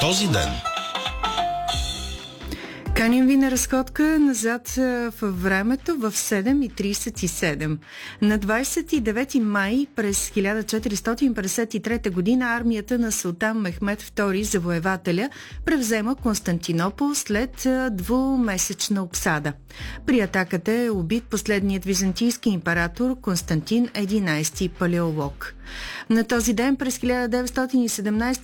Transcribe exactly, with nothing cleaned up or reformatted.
този ден. Каним ви на разходка назад във времето в седем и тридесет и седем. На двадесет и девети май през хиляда четиристотин петдесет и трета година армията на султан Мехмед втори завоевателя превзема Константинопол след двумесечна обсада. При атаката е убит последният византийски император Константин единадесети Палеолог. На този ден през хиляда деветстотин и седемнадесета